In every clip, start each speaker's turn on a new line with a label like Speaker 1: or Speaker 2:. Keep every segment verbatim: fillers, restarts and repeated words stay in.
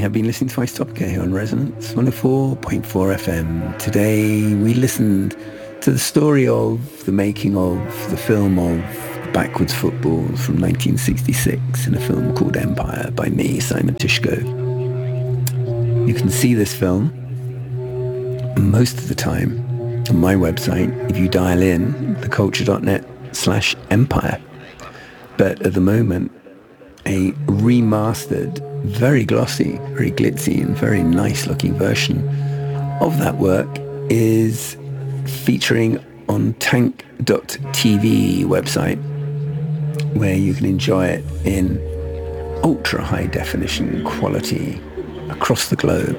Speaker 1: have been listening to Isotopica here on Resonance one oh four point four F M. Today we listened to the story of the making of the film of Backwards Football from nineteen sixty-six in a film called Empire by me, Simon Tyszko. You can see this film most of the time on my website if you dial in theculture.net slash empire. But at the moment, a remastered, very glossy, very glitzy and very nice looking version of that work is featuring on tank dot t v website, where you can enjoy it in ultra high definition quality across the globe.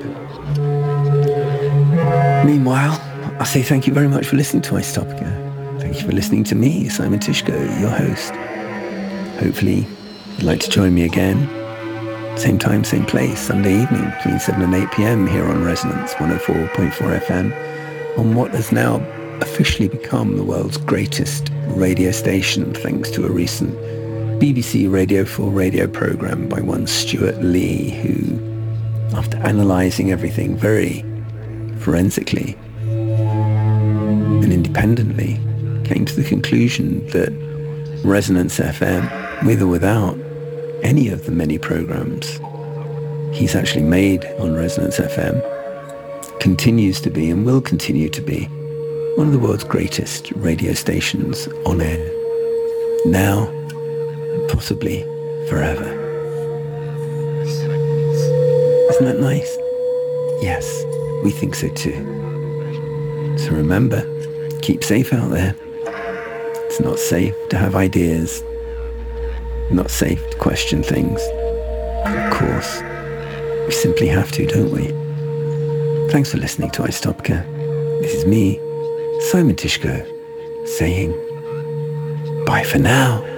Speaker 1: Meanwhile, I say thank you very much for listening to Isotopica. Thank you for listening to me, Simon Tyszko, your host. Hopefully you'd like to join me again, same time, same place, Sunday evening between seven and eight p.m. here on Resonance one oh four point four F M, on what has now officially become the world's greatest radio station, thanks to a recent B B C Radio four radio program by one Stuart Lee, who, after analysing everything very forensically and independently, came to the conclusion that Resonance F M, with or without any of the many programs he's actually made on Resonance F M, continues to be and will continue to be one of the world's greatest radio stations on air, now and possibly forever. Isn't that nice? Yes, we think so too. So remember, keep safe out there. It's not safe to have ideas, not safe to question things. Of course, we simply have to, don't we? Thanks for listening to Isotopica. This is me, Simon Tyszko, saying bye for now.